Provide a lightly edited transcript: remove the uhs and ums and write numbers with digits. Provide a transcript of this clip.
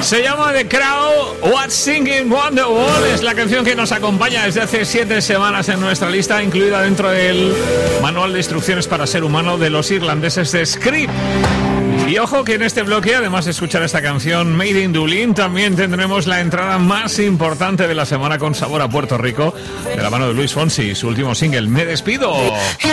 Se llama The Crow, What's Singing Wonderwall. Es la canción que nos acompaña desde hace 7 semanas en nuestra lista, incluida dentro del manual de instrucciones para ser humano de los irlandeses de Script. Y ojo que en este bloque, además de escuchar esta canción Made in Dublin, también tendremos la entrada más importante de la semana con sabor a Puerto Rico, de la mano de Luis Fonsi, su último single, Me Despido.